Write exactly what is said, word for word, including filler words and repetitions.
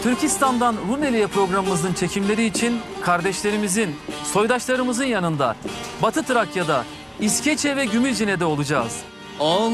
Türkistan'dan Rumeli'ye programımızın çekimleri için kardeşlerimizin, soydaşlarımızın yanında Batı Trakya'da, İskeçe ve Gümülcine'de olacağız.